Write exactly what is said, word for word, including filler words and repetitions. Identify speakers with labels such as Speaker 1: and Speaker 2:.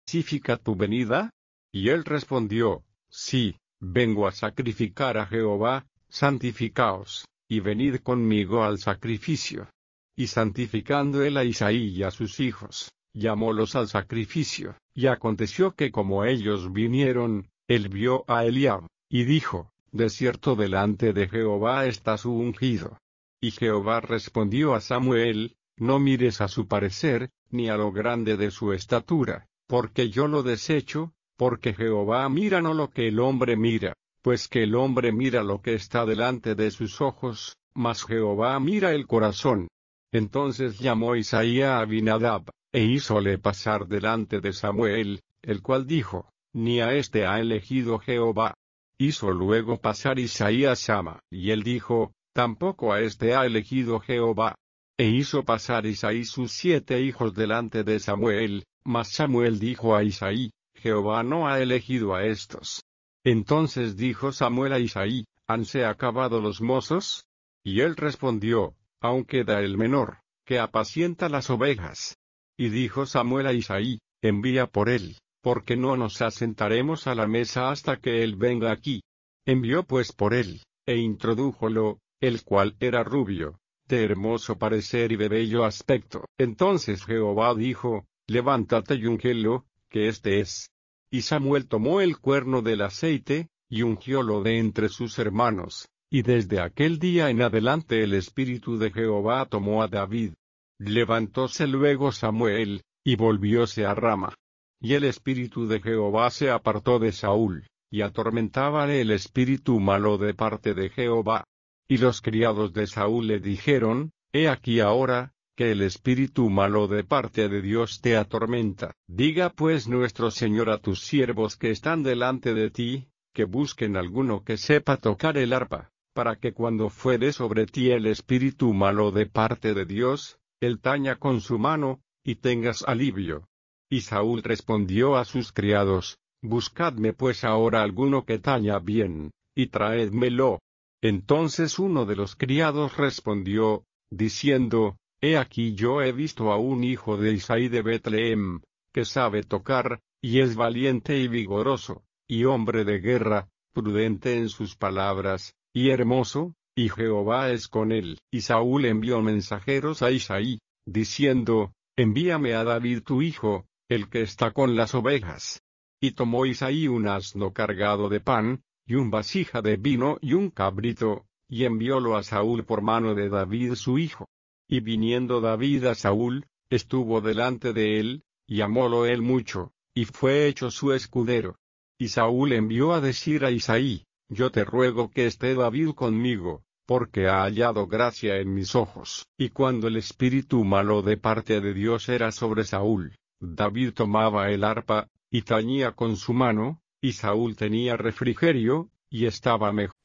Speaker 1: ¿significa tu venida? Y él respondió, sí, vengo a sacrificar a Jehová, santificaos, y venid conmigo al sacrificio. Y santificando él a Isaí y a sus hijos, llamólos al sacrificio, y aconteció que como ellos vinieron, él vio a Eliab, y dijo, de cierto delante de Jehová está su ungido. Y Jehová respondió a Samuel, no mires a su parecer, ni a lo grande de su estatura, porque yo lo desecho, porque Jehová mira no lo que el hombre mira, pues que el hombre mira lo que está delante de sus ojos, mas Jehová mira el corazón. Entonces llamó Isaí a Abinadab, e hízole pasar delante de Samuel, el cual dijo, ni a este ha elegido Jehová. Hizo luego pasar Isaí a Sama, y él dijo, tampoco a este ha elegido Jehová. E hizo pasar Isaí sus siete hijos delante de Samuel, mas Samuel dijo a Isaí, Jehová no ha elegido a estos. Entonces dijo Samuel a Isaí, ¿hanse acabado los mozos? Y él respondió, aún queda el menor, que apacienta las ovejas. Y dijo Samuel a Isaí, envía por él, porque no nos asentaremos a la mesa hasta que él venga aquí. Envió pues por él, e introdújolo, el cual era rubio, de hermoso parecer y de bello aspecto. Entonces Jehová dijo, levántate y ungelo, que este es. Y Samuel tomó el cuerno del aceite, y ungiólo de entre sus hermanos, y desde aquel día en adelante el espíritu de Jehová tomó a David. Levantóse luego Samuel, y volvióse a Rama. Y el espíritu de Jehová se apartó de Saúl, y atormentábale el espíritu malo de parte de Jehová. Y los criados de Saúl le dijeron, he aquí ahora, que el espíritu malo de parte de Dios te atormenta. Diga pues nuestro Señor a tus siervos que están delante de ti, que busquen alguno que sepa tocar el arpa, para que cuando fuere sobre ti el espíritu malo de parte de Dios, él taña con su mano, y tengas alivio. Y Saúl respondió a sus criados, buscadme pues ahora alguno que taña bien, y traédmelo. Entonces uno de los criados respondió, diciendo, he aquí yo he visto a un hijo de Isaí de Betlehem, que sabe tocar, y es valiente y vigoroso, y hombre de guerra, prudente en sus palabras, y hermoso, y Jehová es con él. Y Saúl envió mensajeros a Isaí, diciendo, envíame a David tu hijo, el que está con las ovejas. Y tomó Isaí un asno cargado de pan, y un vasija de vino y un cabrito, y enviólo a Saúl por mano de David su hijo. Y viniendo David a Saúl, estuvo delante de él, y amólo él mucho, y fue hecho su escudero. Y Saúl envió a decir a Isaí, yo te ruego que esté David conmigo, porque ha hallado gracia en mis ojos. Y cuando el espíritu malo de parte de Dios era sobre Saúl, David tomaba el arpa, y tañía con su mano, y Saúl tenía refrigerio, y estaba mejor.